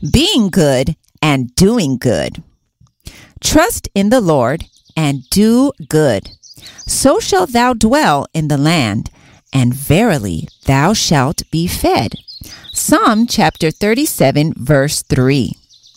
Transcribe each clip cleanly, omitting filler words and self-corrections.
being good and doing good. Trust in the Lord and do good. So shalt thou dwell in the land, and verily thou shalt be fed. Psalm chapter 37, verse 3.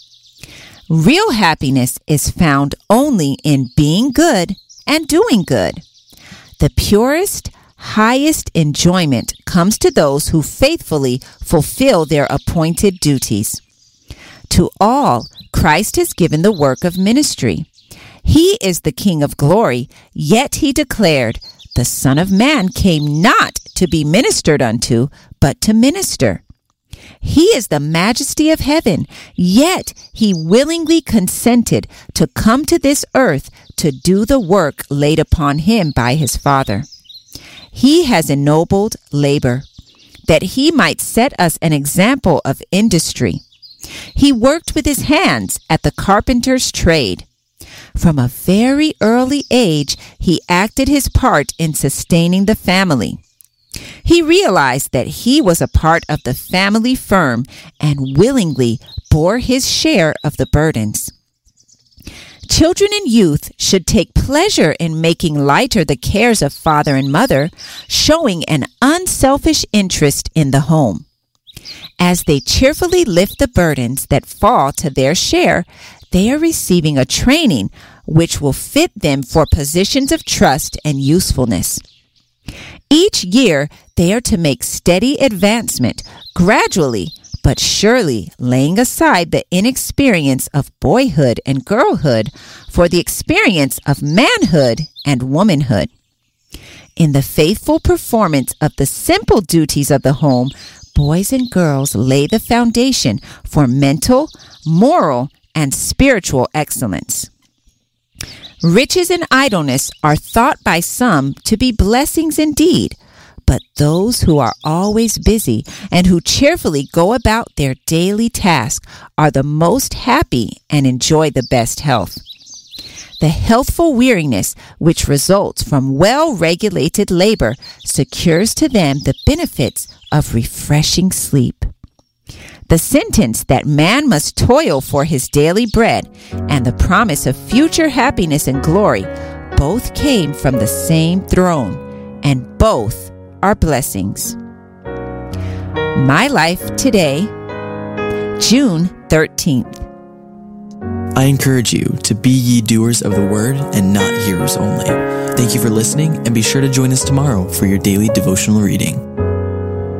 Real happiness is found only in being good and doing good. The purest, highest enjoyment comes to those who faithfully fulfill their appointed duties. To all, Christ has given the work of ministry. He is the King of glory, yet he declared, "The Son of Man came not to be ministered unto, but to minister." He is the majesty of heaven, yet he willingly consented to come to this earth to do the work laid upon him by his Father. He has ennobled labor, that he might set us an example of industry. He worked with his hands at the carpenter's trade. From a very early age, he acted his part in sustaining the family. He realized that he was a part of the family firm and willingly bore his share of the burdens. Children and youth should take pleasure in making lighter the cares of father and mother, showing an unselfish interest in the home. As they cheerfully lift the burdens that fall to their share, they are receiving a training which will fit them for positions of trust and usefulness. Each year, they are to make steady advancement, gradually but surely laying aside the inexperience of boyhood and girlhood for the experience of manhood and womanhood. In the faithful performance of the simple duties of the home, boys and girls lay the foundation for mental, moral, and spiritual excellence. Riches and idleness are thought by some to be blessings indeed, but those who are always busy and who cheerfully go about their daily task are the most happy and enjoy the best health. The healthful weariness which results from well-regulated labor secures to them the benefits of refreshing sleep. The sentence that man must toil for his daily bread and the promise of future happiness and glory both came from the same throne, and both are blessings. My Life Today, June 13th. I encourage you to be ye doers of the word and not hearers only. Thank you for listening, and be sure to join us tomorrow for your daily devotional reading.